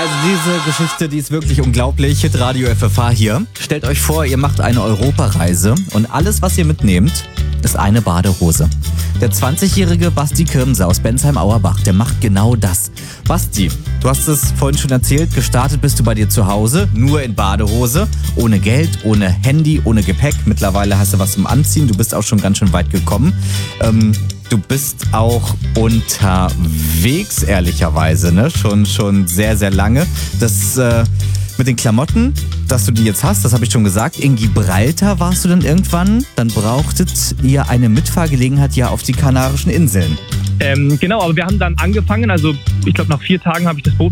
Also diese Geschichte, die ist wirklich unglaublich. Hitradio FFH hier. Stellt euch vor, ihr macht eine Europareise und alles, was ihr mitnehmt, ist eine Badehose. Der 20-jährige Basti Kirmser aus Bensheim-Auerbach, der macht genau das. Basti, du hast es vorhin schon erzählt, gestartet bist du bei dir zu Hause, nur in Badehose, ohne Geld, ohne Handy, ohne Gepäck. Mittlerweile hast du was zum Anziehen, du bist auch schon ganz schön weit gekommen. Du bist auch unterwegs, ehrlicherweise, ne? Schon sehr, sehr lange. Das mit den Klamotten, dass du die jetzt hast, das habe ich schon gesagt. In Gibraltar warst du dann irgendwann. Dann brauchtet ihr eine Mitfahrgelegenheit ja auf die Kanarischen Inseln. Genau, aber wir haben dann angefangen, also ich glaube nach 4 Tagen habe ich das Boot